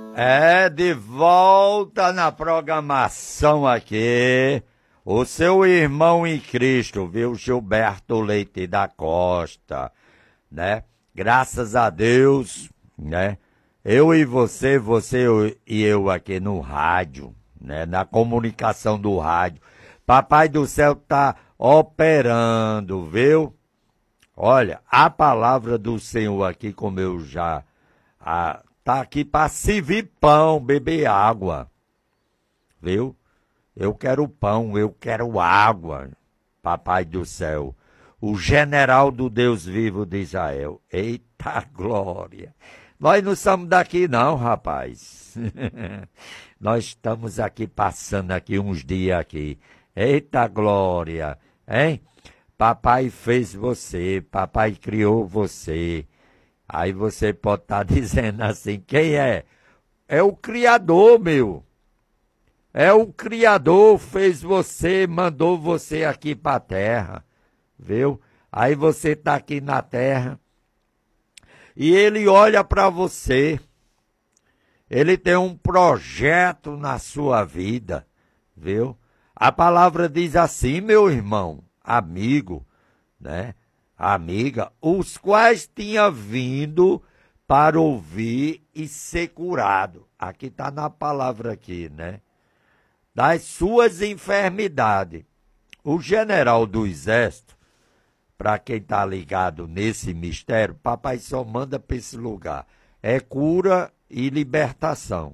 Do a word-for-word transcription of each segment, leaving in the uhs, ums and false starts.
É, de volta na programação aqui, o seu irmão em Cristo, viu, Gilberto Leite da Costa, né? Graças a Deus, né? Eu e você, você e eu aqui no rádio, né? Na comunicação do rádio. Papai do céu tá operando, viu? Olha, a palavra do Senhor aqui, como eu já... A, tá aqui para servir pão, beber água, viu? Eu quero pão, eu quero água, papai do céu. O general do Deus vivo de Israel. Eita glória! Nós não somos daqui não, rapaz. Nós estamos aqui, passando aqui uns dias aqui. Eita glória, hein? Papai fez você, papai criou você. Aí você pode estar dizendo assim, quem é? É o Criador, meu. É o Criador, fez você, mandou você aqui para a terra, viu? Aí você está aqui na terra e ele olha para você. Ele tem um projeto na sua vida, viu? A palavra diz assim, meu irmão, amigo, né? Amiga, os quais tinha vindo para ouvir e ser curado. Aqui está na palavra aqui, né? Das suas enfermidades. O general do exército, para quem está ligado nesse mistério, papai só manda para esse lugar. É cura e libertação.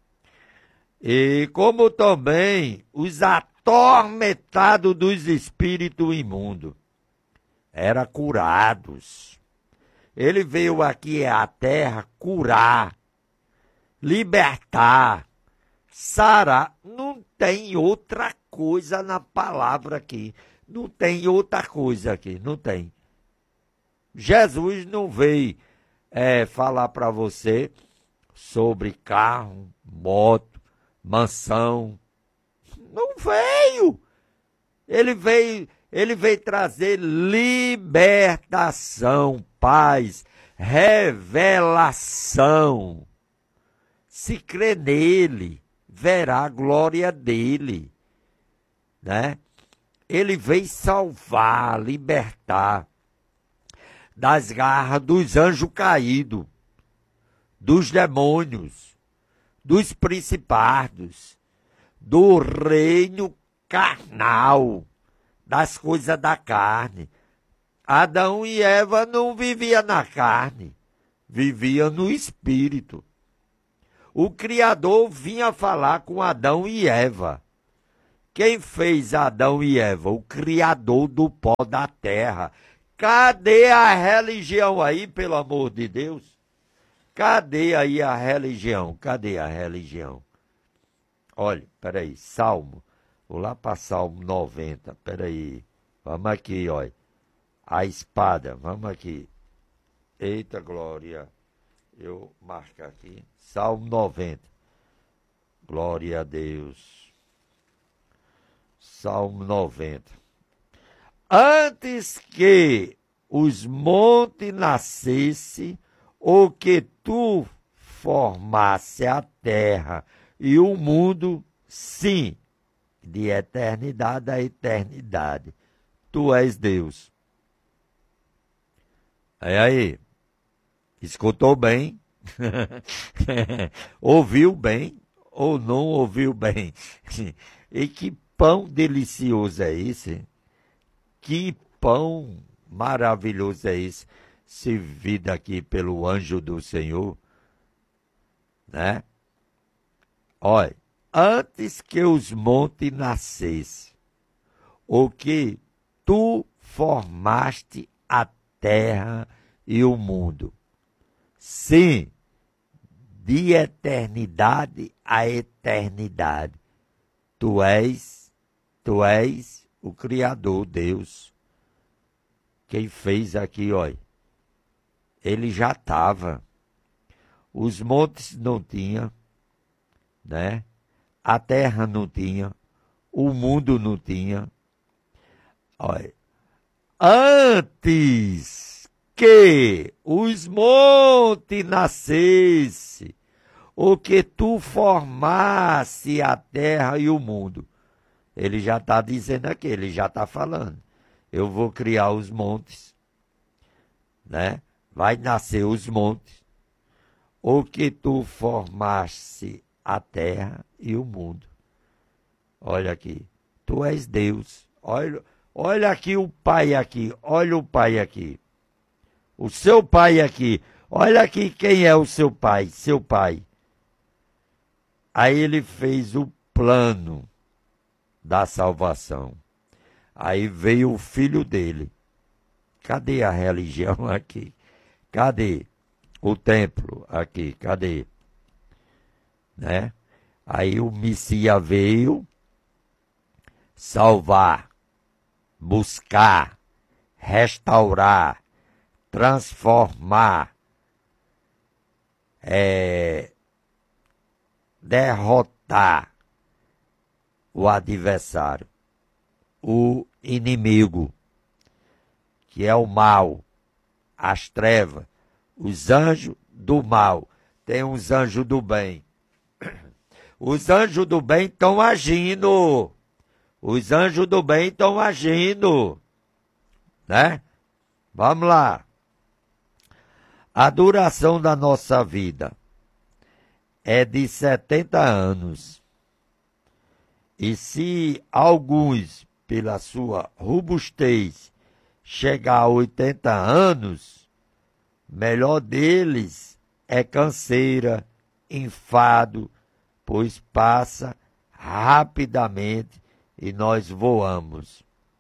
E como também os atormentados dos espíritos imundos. Era curados. Ele veio aqui à terra curar, libertar, sarar. Não tem outra coisa na palavra aqui. Não tem outra coisa aqui, não tem. Jesus não veio é, falar para você sobre carro, moto, mansão. Não veio. Ele veio... Ele veio trazer libertação, paz, revelação. Se crê nele, verá a glória dele, né? Ele veio salvar, libertar das garras dos anjos caídos, dos demônios, dos principados, do reino carnal, das coisas da carne. Adão e Eva não viviam na carne, viviam no espírito. O Criador vinha falar com Adão e Eva. Quem fez Adão e Eva? O Criador do pó da terra. Cadê a religião aí, pelo amor de Deus? Cadê aí a religião? Cadê a religião? Olha, peraí, Salmo. Vou lá para Salmo noventa, peraí, vamos aqui, olha, a espada, vamos aqui, eita glória, eu marco aqui, Salmo noventa, glória a Deus, Salmo noventa, antes que os montes nascessem, ou que tu formasse a terra e o mundo, sim, de eternidade a eternidade. Tu és Deus. É aí. Escutou bem? Ouviu bem ou não ouviu bem? E que pão delicioso é esse? Que pão maravilhoso é esse? Servido aqui pelo anjo do Senhor. Né? Olha. Antes que os montes nascessem, ou que tu formaste a terra e o mundo. Sim, de eternidade a eternidade. Tu és, tu és o Criador, Deus. Quem fez aqui, olha, ele já estava. Os montes não tinham, né? A terra não tinha, o mundo não tinha. Olha, antes que os montes nascessem, ou que tu formasse a terra e o mundo. Ele já está dizendo aqui, ele já está falando. Eu vou criar os montes, né? Vai nascer os montes, ou que tu formasse a terra e o mundo. Olha aqui, tu és Deus. Olha, olha aqui o Pai aqui, olha o Pai aqui. O seu Pai aqui. Olha aqui quem é o seu Pai, seu Pai. Aí ele fez o plano da salvação. Aí veio o filho dele. Cadê a religião aqui? Cadê o templo aqui? Cadê? Né? Aí o Messias veio salvar, buscar, restaurar, transformar, é, derrotar o adversário, o inimigo, que é o mal, as trevas, os anjos do mal. Tem os anjos do bem. Os anjos do bem estão agindo. Os anjos do bem estão agindo. Né? Vamos lá. A duração da nossa vida é de setenta anos. E se alguns, pela sua robustez, chegar a oitenta anos, melhor deles é canseira, enfado, pois passa rapidamente e nós voamos.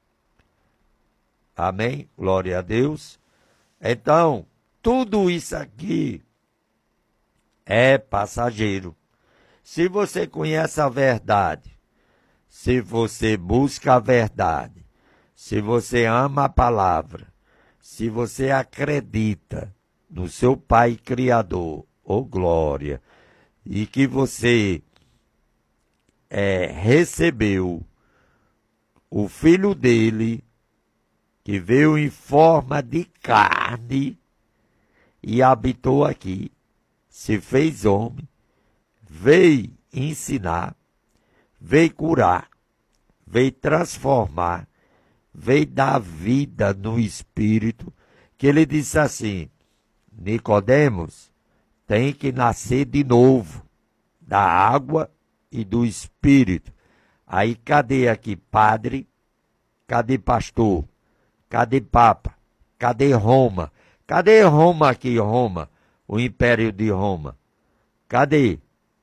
Amém? Glória a Deus. Então, tudo isso aqui é passageiro. Se você conhece a verdade, se você busca a verdade, se você ama a palavra, se você acredita no seu Pai Criador, ô glória, e que você é, recebeu o Filho dele, que veio em forma de carne e habitou aqui, se fez homem, veio ensinar, veio curar, veio transformar, veio dar vida no Espírito, que ele disse assim, Nicodemos tem que nascer de novo, da água e do Espírito. Aí cadê aqui padre? Cadê pastor? Cadê papa? Cadê Roma? Cadê Roma aqui, Roma? O Império de Roma. Cadê?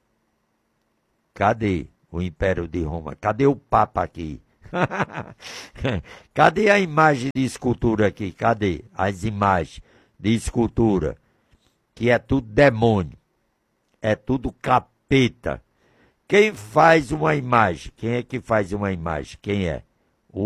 Cadê o Império de Roma? Cadê o papa aqui? Cadê a imagem de escultura aqui? Cadê as imagens de escultura? Que é tudo demônio. É tudo capeta. Quem faz uma imagem? Quem é que faz uma imagem? Quem é?